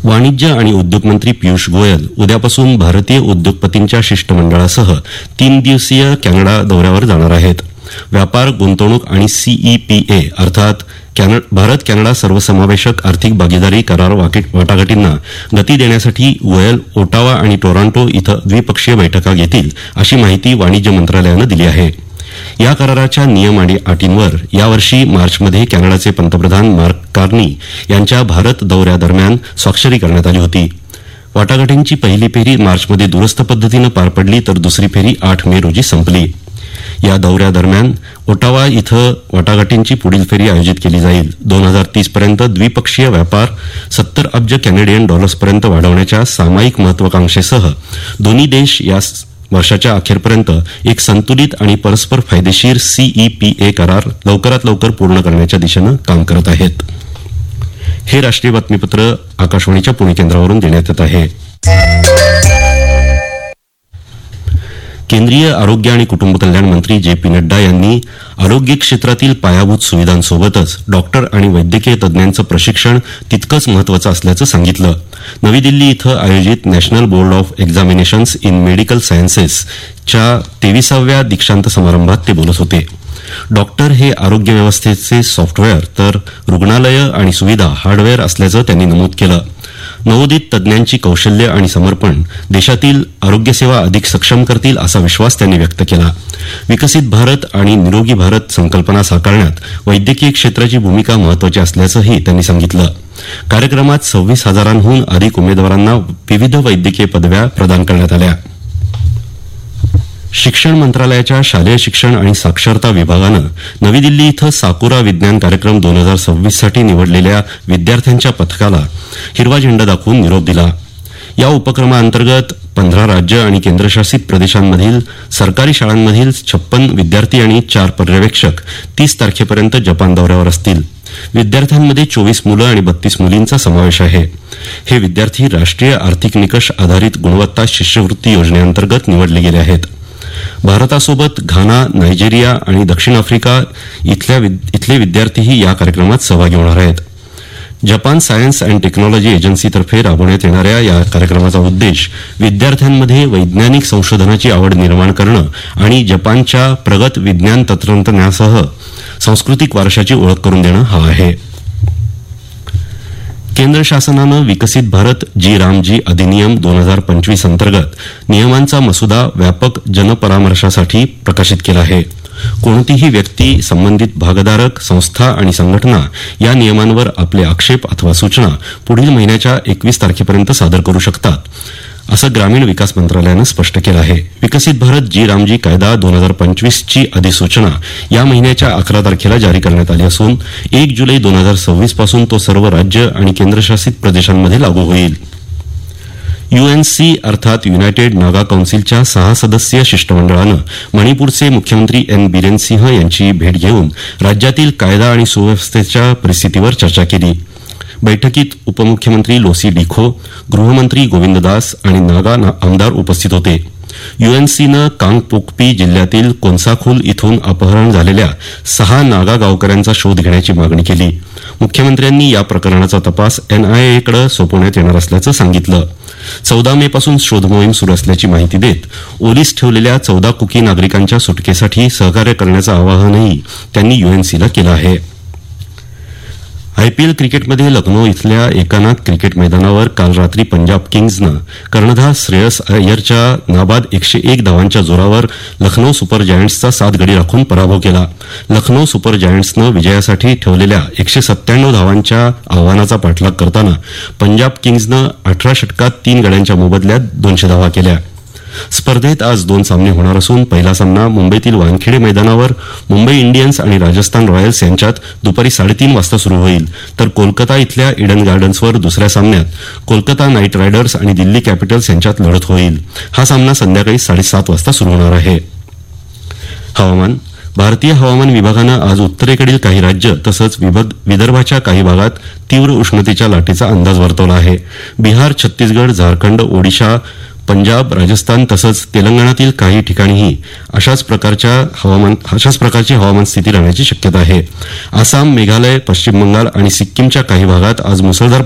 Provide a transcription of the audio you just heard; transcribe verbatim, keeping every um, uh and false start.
वाणिज्य आणि उद्योग मंत्री पियुष गोयल उद्यापासून भारतीय उद्योगपतींच्या शिष्टमंडळासह तीन दिवसीय कॅनडा दौऱ्यावर जाणार आहेत. व्यापार, गुंतवणूक आणि सीईपीए अर्थात भारत कॅनडा सर्वसमावेशक आर्थिक भागीदारी करार वाटाघाटींना गती देण्यासाठी गोयल ओटावा आणि टोरंटो इथं द्विपक्षीय बैठका घेतील, अशी माहिती वाणिज्य मंत्रालयानं दिली आहे. या कराराच्या नियम आणि अटींवर यावर्षी मार्चमध्ये कॅनडाचे पंतप्रधान मार्क कार्नी यांच्या भारत दौऱ्यादरम्यान स्वाक्षरी करण्यात आली होती. वाटाघाटींची पहिली फेरी मार्चमध्ये दूरस्थ पद्धतीनं पार पडली तर दुसरी फेरी आठ मे रोजी संपली. या दौऱ्यादरम्यान ओटावा इथं वाटाघाटींची पुढील फेरी आयोजित केली जाईल. दोन हजार तीस पर्यंत द्विपक्षीय व्यापार सत्तर अब्ज कॅनेडियन डॉलर्सपर्यंत वाढवण्याच्या सामायिक महत्वाकांक्षेसह दोन्ही देश या वर्षाच्या अखेरपर्यंत एक संतुलित आणि परस्पर फायदेशीर सीईपीए करार लवकरात लवकर पूर्ण करण्याच्या दिशेनं काम करत आहेत. हे राष्ट्रीय बातमीपत्र आकाशवाणीच्या पुणे केंद्रावरून देण्यात येत आहे. केंद्रीय आरोग्य आणि कुटुंब कल्याण मंत्री जे पी नड्डा यांनी आरोग्य क्षेत्रातील पायाभूत सुविधांसोबतच डॉक्टर आणि वैद्यकीय तज्ज्ञांचं प्रशिक्षण तितकंच महत्वाचं असल्याचं सांगितलं. नवी दिल्ली इथं आयोजित national board of examinations in medical सायन्सेसच्या तेविसाव्या दीक्षांत समारंभात ते बोलत होते. डॉक्टर हे आरोग्य व्यवस्थेचे सॉफ्टवेअर तर रुग्णालयं आणि सुविधा हार्डवेअर असल्याचं त्यांनी नमूद केलं. नवोदित तज्ज्ञांची कौशल्य आणि समर्पण देशातील आरोग्यसेवा अधिक सक्षम करतील असा विश्वास त्यांनी व्यक्त केला. विकसित भारत आणि निरोगी भारत संकल्पना साकारण्यात वैद्यकीय क्षेत्राची भूमिका महत्वाची असल्याचंही त्यांनी सांगितलं. कार्यक्रमात सव्वीस हजारांहून अधिक उमेदवारांना विविध वैद्यकीय पदव्या प्रदान करण्यात आल्या. शिक्षण मंत्रालयाच्या शालेय शिक्षण आणि साक्षरता विभागानं नवी दिल्ली इथं साकुरा विज्ञान कार्यक्रम दोन हजार सव्वीस साठी निवडलेल्या विद्यार्थ्यांच्या पथकाला हिरवा झेंडा दाखवून निरोप दिला. या उपक्रमाअंतर्गत पंधरा राज्य आणि केंद्रशासित प्रदेशांमधील सरकारी शाळांमधील छप्पन विद्यार्थी आणि चार पर्यवेक्षक तीस तारखेपर्यंत जपान दौऱ्यावर असतील. विद्यार्थ्यांमध्ये चोवीस मुलं आणि बत्तीस मुलींचा समावेश आहे. हे विद्यार्थी राष्ट्रीय आर्थिक निकष आधारित गुणवत्ता शिष्यवृत्ती योजनेअंतर्गत निवडले गेले आहेत. भारतासोबत घाना, नायजेरिया आणि दक्षिण आफ्रिका इथले विद्यार्थीही या कार्यक्रमात सहभागी होणार आहेत. जपान सायन्स अँड टेक्नॉलॉजी एजन्सीतर्फे राबवण्यात येणाऱ्या या कार्यक्रमाचा उद्देश विद्यार्थ्यांमध्ये वैज्ञानिक संशोधनाची आवड निर्माण करणं आणि जपानच्या प्रगत विज्ञान तंत्रज्ञानासह सांस्कृतिक वारशाची ओळख करून देणं हा आहे. केंद्र शासनानं विकसित भारत जी रामजी अधिनियम दोन हजार पंचवीस अंतर्गत नियमांचा मसुदा व्यापक जनपरामर्शासाठी प्रकाशित केला आहे. कोणतीही व्यक्ती, संबंधित भागधारक, संस्था आणि संघटना या नियमांवर आपले आक्षेप अथवा सूचना पुढील महिन्याच्या एकवीस तारखेपर्यंत सादर करू शकतात, असं ग्रामीण विकास मंत्रालयानं स्पष्ट केलं आहे. विकसित भारत जी रामजी कायदा दोन हजार पंचवीसची अधिसूचना या महिन्याच्या अकरा तारखेला जारी करण्यात आली असून एक जुलै दोन हजार सव्वीस पासून तो सर्व राज्य आणि केंद्रशासित प्रदेशांमध्ये लागू होईल. यूएनसी अर्थात युनायटेड नागा कौन्सिलच्या सहा सदस्यीय शिष्टमंडळानं मणिपूरचे मुख्यमंत्री एन बिरेन सिंह यांची भेट घेऊन राज्यातील कायदा आणि सुव्यवस्थेच्या परिस्थितीवर चर्चा केली. बैठकीत उपमुख्यमंत्री लोसी डिखो, गृहमंत्री गोविंद दास आणि नागा आमदार उपस्थित होते. यूएनसीनं कांगपोकपी जिल्ह्यातील कोन्साखुल इथून अपहरण झालेल्या सहा नागा गावकऱ्यांचा शोध घेण्याची मागणी केली. मुख्यमंत्र्यांनी या प्रकरणाचा तपास एनआयएकडे सोपवण्यात येणार असल्याचं सांगितलं. चौदा मे पासून शोध मोहीम सुरू असल्याची माहिती देत ओलीस ठेवलेल्या चौदा कुकी नागरिकांच्या सुटकेसाठी सहकार्य करण्याचं आवाहनही त्यांनी यूएनसीला केलं आहे. आयपीएल क्रिकेटमध्ये लखनौ इथल्या एकानाथ क्रिकेट मैदानावर काल रात्री पंजाब किंग्जनं कर्णधार श्रेयस अय्यरच्या नाबाद एकशे एक धावांच्या जोरावर लखनौ सुपर जायंट्सचा सात गडी राखून पराभव केला. लखनौ सुपर जायंट्सनं विजयासाठी ठेवलेल्या एकशे सत्त्याण्णव धावांच्या आव्हानाचा पाठलाग करताना पंजाब किंग्जनं अठरा षटकात तीन गड्यांच्या मोबदल्यात दोनशे धावा केल्या. स्पर्धेत आज दोन सामने होणार असून पहिला सामना मुंबईतील वानखेडे मैदानावर मुंबई इंडियन्स आणि राजस्थान रॉयल्स यांच्यात दुपारी साडेतीन वाजता सुरू होईल, तर कोलकाता इथल्या इडन गार्डन्सवर दुसऱ्या सामन्यात कोलकाता नाईट रायडर्स आणि दिल्ली कॅपिटल्स यांच्यात लढत होईल. हा सामना संध्याकाळी साडेसात वाजता सुरू होणार आहे. हवामान. भारतीय हवामान विभागानं आज उत्तरेकडील काही राज्य तसंच विदर्भाच्या काही भागात तीव्र उष्णतेच्या लाटेचा अंदाज वर्तवला आहे. बिहार, छत्तीसगड, झारखंड, ओडिशा, पंजाब, राजस्थान तसंच तेलंगणातील काही ठिकाणीही अशाच प्रकारच्या हवामान अशाच प्रकारची हवामान स्थिती राहण्याची शक्यता आहे. आसाम, मेघालय, पश्चिम बंगाल आणि सिक्कीमच्या काही भागात आज मुसळधार